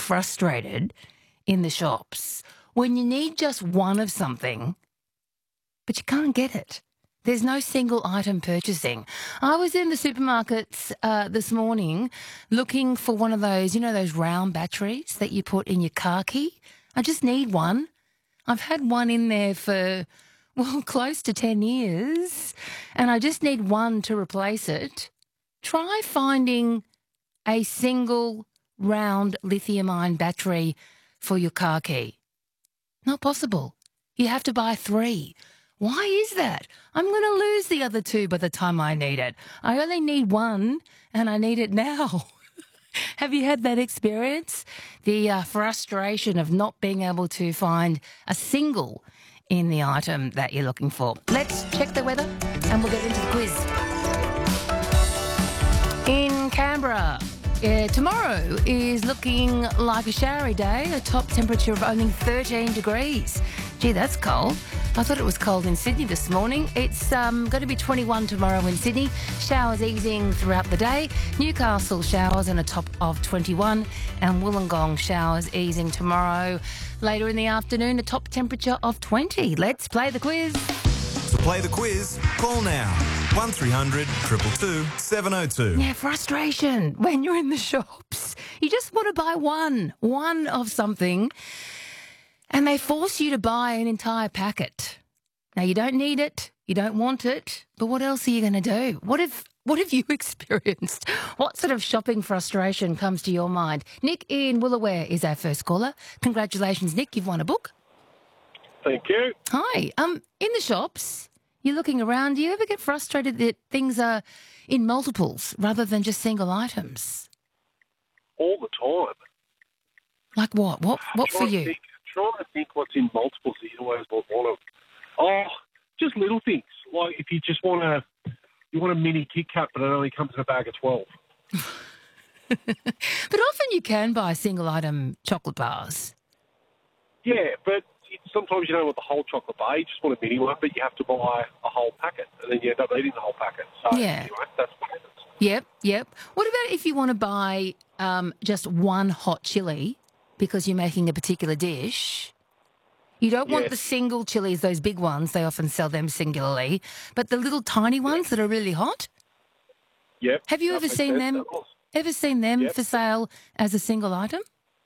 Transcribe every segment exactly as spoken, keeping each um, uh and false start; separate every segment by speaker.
Speaker 1: frustrated in the shops when you need just one of something, but you can't get it? There's no single item purchasing. I was in the supermarkets uh, this morning looking for one of those, you know, those round batteries that you put in your car key. I just need one. I've had one in there for, well, close to ten years, and I just need one to replace it. Try finding a single round lithium-ion battery for your car key. Not possible. You have to buy three. Why is that? I'm going to lose the other two by the time I need it. I only need one, and I need it now. Have you had that experience? The uh, frustration of not being able to find a single in the item that you're looking for. Let's check the weather, and we'll get into the quiz. In Canberra, uh, tomorrow is looking like a showery day, a top temperature of only thirteen degrees. Gee, that's cold. I thought it was cold in Sydney this morning. It's um, going to be twenty-one tomorrow in Sydney. Showers easing throughout the day. Newcastle showers and a top of twenty-one. And Wollongong showers easing tomorrow. Later in the afternoon, a top temperature of twenty. Let's play the quiz.
Speaker 2: To play the quiz, call now. one three hundred two two two seven oh two.
Speaker 1: Yeah, frustration when you're in the shops. You just want to buy one, one of something, and they force you to buy an entire packet. Now, you don't need it, you don't want it, but what else are you going to do? What if what have you experienced? What sort of shopping frustration comes to your mind? Nick in Woolooware is our first caller. Congratulations, Nick, you've won a book.
Speaker 3: Thank you.
Speaker 1: Hi. Um, in the shops, you're looking around. Do you ever get frustrated that things are in multiples rather than just single items?
Speaker 3: All the time.
Speaker 1: Like what? What What for
Speaker 3: Trying to
Speaker 1: you?
Speaker 3: think- Trying to think what's in multiples that you always want of. Oh, just little things. Like if you just want a, you want a mini Kit Kat, but it only comes in a bag of twelve.
Speaker 1: But often you can buy single item chocolate bars.
Speaker 3: Yeah, but sometimes you don't want the whole chocolate bar. You just want a mini one, but you have to buy a whole packet, and then you end up eating the whole packet. So
Speaker 1: Yeah.
Speaker 3: anyway, that's what happens.
Speaker 1: Yep, yep. What about if you want to buy um, just one hot chili because you're making a particular dish? You don't want
Speaker 3: Yes.
Speaker 1: the single chilies, those big ones. They often sell them singularly. But the little tiny ones that are really hot?
Speaker 3: Yep.
Speaker 1: Have you
Speaker 3: That
Speaker 1: ever
Speaker 3: makes
Speaker 1: seen
Speaker 3: sense,
Speaker 1: them?
Speaker 3: that was.
Speaker 1: Ever seen them
Speaker 3: Yep.
Speaker 1: for sale as a single item?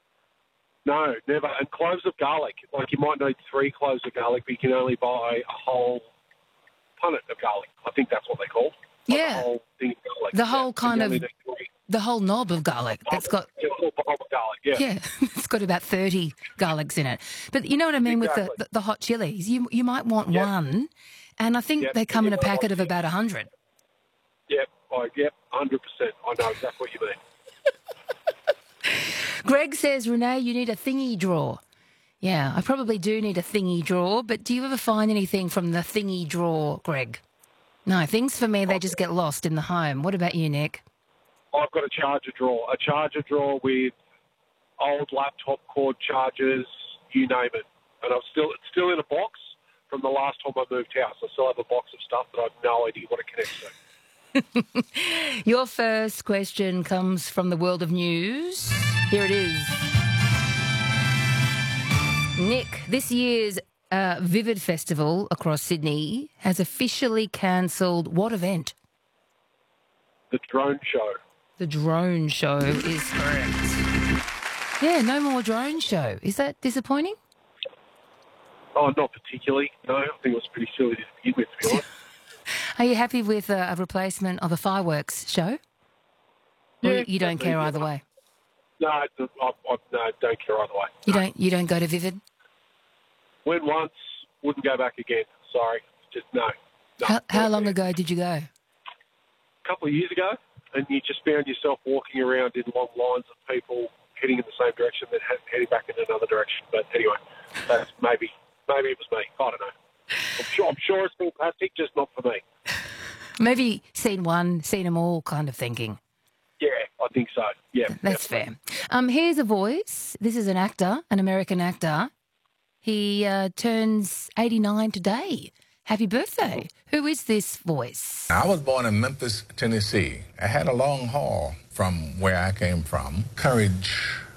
Speaker 3: No, never. And cloves of garlic. Like you might need three cloves of garlic, but you can only buy a whole punnet of garlic. I think that's what they call. Like
Speaker 1: Yeah.
Speaker 3: A whole thing of garlic.
Speaker 1: The
Speaker 3: Yeah,
Speaker 1: whole
Speaker 3: you
Speaker 1: kind
Speaker 3: only
Speaker 1: of-
Speaker 3: need three.
Speaker 1: The whole knob of garlic that's got,
Speaker 3: Yeah, a whole bulb of garlic. Yeah.
Speaker 1: yeah, it's got about thirty garlics in it. But you know what I mean with
Speaker 3: Exactly.
Speaker 1: the, the, the hot chilies? You you might want
Speaker 3: Yep.
Speaker 1: one, and I think
Speaker 3: Yep,
Speaker 1: they come
Speaker 3: you
Speaker 1: in a
Speaker 3: want a
Speaker 1: packet
Speaker 3: hot
Speaker 1: of
Speaker 3: chili.
Speaker 1: about one hundred.
Speaker 3: Yep. I, yep. one hundred percent. I know exactly what you mean.
Speaker 1: Greg says, Renee, you need a thingy drawer. Yeah, I probably do need a thingy drawer, but do you ever find anything from the thingy drawer, Greg? No, things for me, they just get lost in the home. What about you, Nick?
Speaker 3: I've got a charger drawer. A charger drawer with old laptop cord chargers, you name it. And I'm still it's still in a box from the last time I moved house. I still have a box of stuff that I have no idea what it connects to.
Speaker 1: Your first question comes from the world of news. Here it is. Nick, this year's uh, Vivid Festival across Sydney has officially cancelled what event?
Speaker 3: The drone show.
Speaker 1: The drone show is correct. Yeah, no more drone show. Is that disappointing?
Speaker 3: Oh, not particularly. No, I think it was pretty silly to begin with, to be honest.
Speaker 1: Are you happy with uh, a replacement of a fireworks show? Or
Speaker 3: Yeah,
Speaker 1: you, you don't
Speaker 3: that's
Speaker 1: care
Speaker 3: easy
Speaker 1: either
Speaker 3: enough.
Speaker 1: way?
Speaker 3: No, I, I, I no, don't care either way.
Speaker 1: You don't. You don't go to Vivid.
Speaker 3: Went once, wouldn't go back again. Sorry. Just no. no
Speaker 1: How, how
Speaker 3: not
Speaker 1: long
Speaker 3: there.
Speaker 1: ago did you go?
Speaker 3: A couple of years ago, and you just found yourself walking around in long lines of people heading in the same direction, then he- heading back in another direction. But anyway, that's maybe maybe it was me. I don't know. I'm sure, I'm sure it's fantastic, just not for me.
Speaker 1: Maybe seen one, seen them all, kind of thinking.
Speaker 3: Yeah, I think so. Yeah,
Speaker 1: That's
Speaker 3: definitely.
Speaker 1: fair. Um, here's a voice. This is an actor, an American actor. He uh, turns eighty-nine today. Happy birthday. Who is this voice?
Speaker 4: I was born in Memphis, Tennessee. I had a long haul from where I came from. Courage